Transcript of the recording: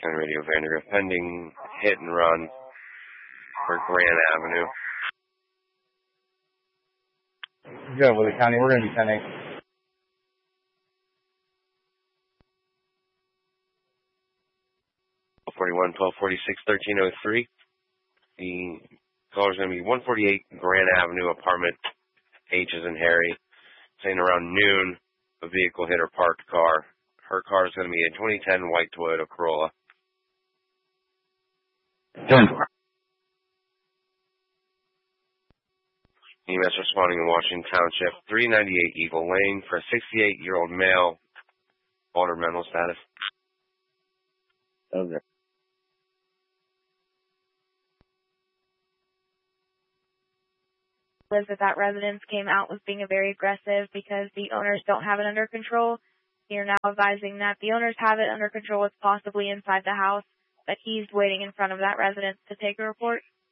And Radio Vandergrift, pending hit and run for Grant Avenue. Good, Willie County. We're going to be 10-8. 41, 1246, 1303. The caller's going to be 148 Grant Avenue, apartment H's and Harry. Saying around noon, a vehicle hit her parked car. Her car is going to be a 2010 white Toyota Corolla. 10. EMS responding in Washington Township, 398 Eagle Lane for a 68-year-old male. Altered mental status. Okay. That residence came out was being very aggressive because the owners don't have it under control. You're now advising that the owners have it under control. It's possibly inside the house, but he's waiting in front of that residence to take a report.